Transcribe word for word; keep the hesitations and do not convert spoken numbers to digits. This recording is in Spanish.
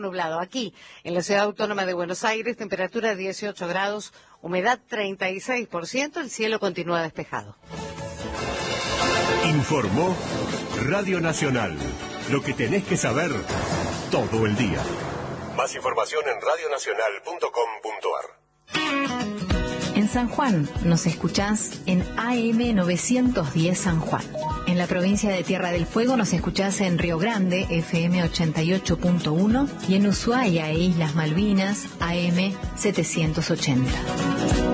Nublado. Aquí, en la Ciudad Autónoma de Buenos Aires, temperatura dieciocho grados, humedad treinta y seis por ciento, el cielo continúa despejado. Informó Radio Nacional. Lo que tenés que saber todo el día. Más información en radio nacional punto com punto ar. En San Juan nos escuchás en A M novecientos diez San Juan. En la provincia de Tierra del Fuego nos escuchás en Río Grande, F M ochenta y ocho punto uno, y en Ushuaia e Islas Malvinas, A M setecientos ochenta.